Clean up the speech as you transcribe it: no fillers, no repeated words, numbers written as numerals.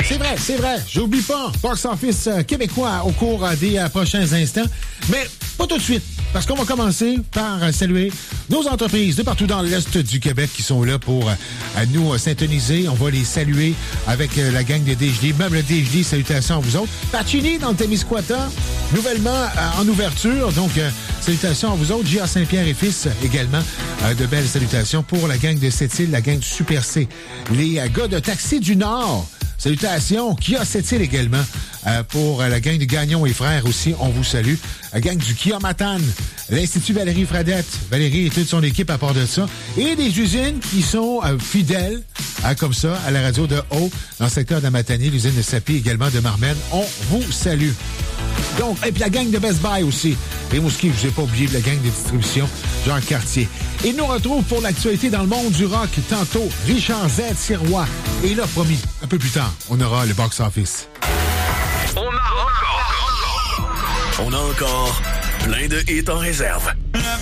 C'est vrai. J'oublie pas. Box Office québécois au cours des prochains instants. Mais pas tout de suite. Parce qu'on va commencer par saluer nos entreprises de partout dans l'Est du Québec qui sont là pour nous syntoniser. On va les saluer avec la gang de DJD. Même le DJD, salutations à vous autres. Pacini dans le Témiscouata, nouvellement en ouverture. Donc, salutations à vous autres. J.A. Saint-Pierre et Fils également. De belles salutations pour la gang de Sept-Îles, la gang du Super C. Les gars de Taxi du Nord. Salutations. Kia Sept-Îles également. Pour la gang de Gagnon et Frères aussi, on vous salue. La gang du Kia Matane, l'Institut Valérie Fradette, Valérie et toute son équipe à part de ça. Et des usines qui sont fidèles, comme ça, à la radio de Haut, dans le secteur de la Matanie, l'usine de Sapi également de Marmenne. On vous salue. Donc, et puis la gang de Best Buy aussi. Rimouski, je vous ai pas oublié de la gang de distribution, Jean Cartier. Et nous retrouve pour l'actualité dans le monde du rock, tantôt, Richard Z. Sirois. Et là, promis, un peu plus tard, on aura le Box Office. On a encore plein de hits en réserve.